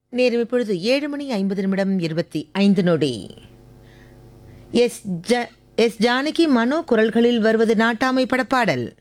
நேரம் இப்பொழுது 7:50 எஸ் ஜானகி மனோ குரல்களில் வருவது நாட்டாமை படப்பாடல்.